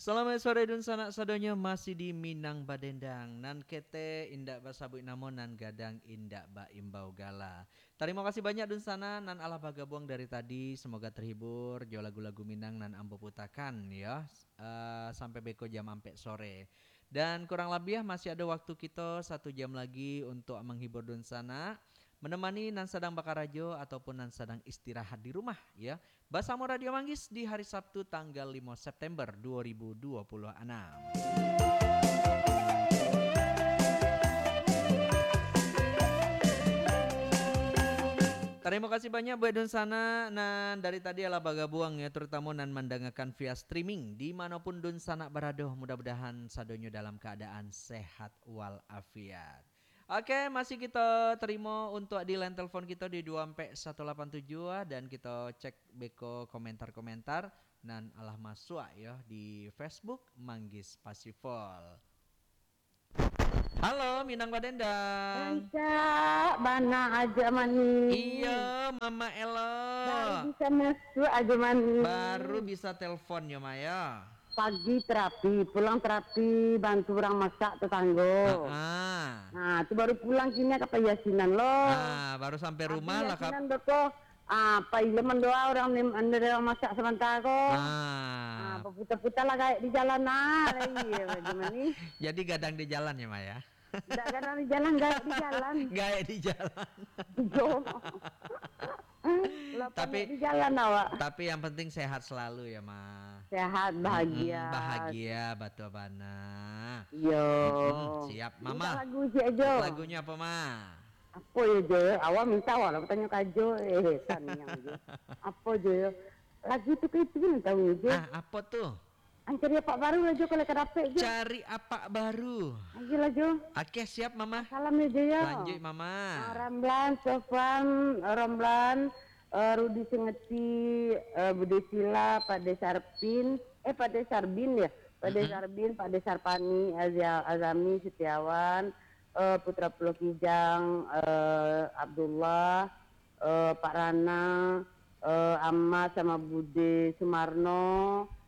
Selamat sore dan sanak sadonyo masih di Minang Badendang nan kete indak basabui namon nan gadang indak ba imbau gala. Terima kasih banyak dun sana nan ala bagabuang dari tadi semoga terhibur jo lagu-lagu Minang nan ambo putakan ya sampai beko jam ampe sore. Dan kurang lebih masih ada waktu kita 1 jam lagi untuk menghibur dun sana menemani nan sedang bakar rajo ataupun nan sedang istirahat di rumah ya. Basamo Radio Manggis di hari Sabtu tanggal 5 September 2026. Terima kasih banyak buat don sana nan dari tadi ala bagabuang ya terutama nan mendengarkan via streaming dimanapun don sana berada mudah-mudahan sadonyo dalam keadaan sehat walafiat. Oke, masih kita terima untuk di line telepon kita di 24187 dan kita cek beko komentar-komentar nan alah masuk ya di Facebook Manggis Pasifol. Halo Minang Badendang. Encak, mana aja mani. Iya, Mama Elo. Baru bisa masuk aja mani. Baru bisa telepon ya Maya. Pagi terapi, pulang terapi, bantu orang masak tetangga. Nah, itu baru pulang kini ke Yasinan loh. Baru sampai rumah lah kap. Yasinan beko. Apa iya mendoa orang orang masak sebentar kok. Putar-putar lah kayak di jalan iya, gimana nih? Jadi gadang di jalan ya Maya. Enggak gadang di jalan, gak di jalan. Gaya di jalan. Tapi di jalan awak. Tapi yang penting sehat selalu ya Ma. Sehat, bahagia. Bahagia batu bana. Yo. Siap Mama. Lagu si Ajo. Lagunya apa Ma? Apa ya Jo? Awak minta awak lah tanya kajo. Kan yang Jo. Apa Jo? Lagu itu kayak itu tahu Jo. Apa tuh? Cari apa baru lah Jo kalau kedapet Jo. Cari apa baru? Ayo lah Jo. Oke siap Mama. Salam ya Jo ya. Lanjut Mama. Ramlan, Sofan, Ramlan, Rudi Sengeti, Budi Sila, Pak Desarpin, Pak Desarbin ya. Pak Desarbin, Pak Desarpani, Azami, Setiawan, Putra Pulau Kijang, Abdullah, Pak Rana, Amma sama Bude Sumarno,